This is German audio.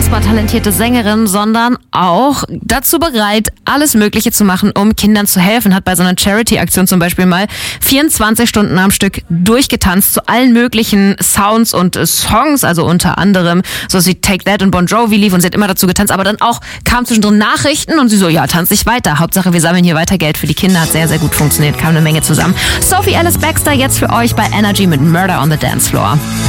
unfassbar talentierte Sängerin, sondern auch dazu bereit, alles Mögliche zu machen, um Kindern zu helfen. Hat bei so einer Charity-Aktion zum Beispiel mal 24 Stunden am Stück durchgetanzt zu allen möglichen Sounds und Songs, also unter anderem so wie Take That und Bon Jovi lief und sie hat immer dazu getanzt, aber dann auch kamen zwischendrin Nachrichten und sie so, ja, tanz ich weiter. Hauptsache, wir sammeln hier weiter Geld für die Kinder. Hat sehr, sehr gut funktioniert, kam eine Menge zusammen. Sophie Ellis-Bextor jetzt für euch bei Energy mit Murder on the Dance Floor.